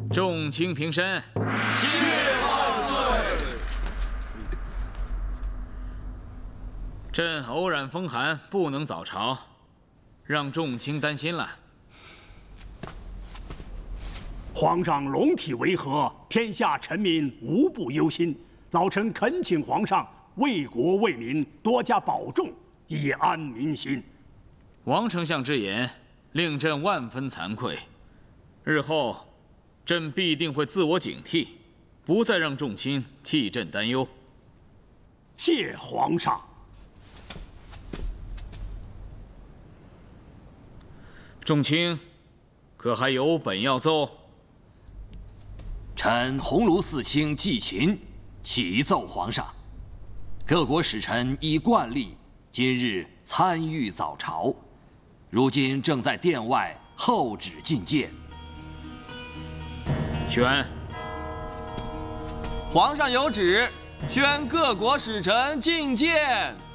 众卿平身。 谢万岁。 朕偶然风寒，不能早朝，让众卿担心了。 皇上龙体为和，天下臣民无不忧心。老臣恳请皇上为国为民多加保重，以安民心。 王丞相之言，令朕万分惭愧。日后，朕必定会自我警惕，不再让众卿替朕担忧。 谢皇上。 众卿，可还有本要奏？ 臣鸿胪四卿季秦启奏皇上，各国使臣依惯例，今日参与早朝，如今正在殿外候旨觐见。 宣。 皇上有旨，宣各国使臣觐见。